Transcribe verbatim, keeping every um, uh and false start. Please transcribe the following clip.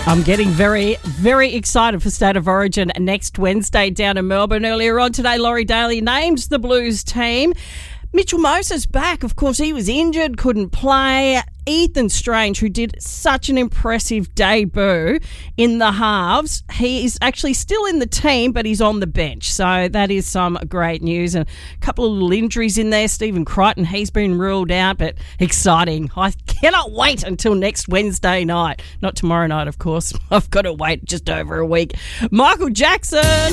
I'm getting very, very excited for State of Origin next Wednesday down in Melbourne. Earlier on today, Laurie Daly named the Blues team. Mitchell Moses back. Of course, he was injured, couldn't play. Ethan Strange, who did such an impressive debut in the halves, he is actually still in the team, but he's on the bench. So that is some great news. And a couple of little injuries in there. Stephen Crichton, he's been ruled out, but exciting. I cannot wait until next Wednesday night. Not tomorrow night, of course. I've got to wait just over a week. Michael Jackson.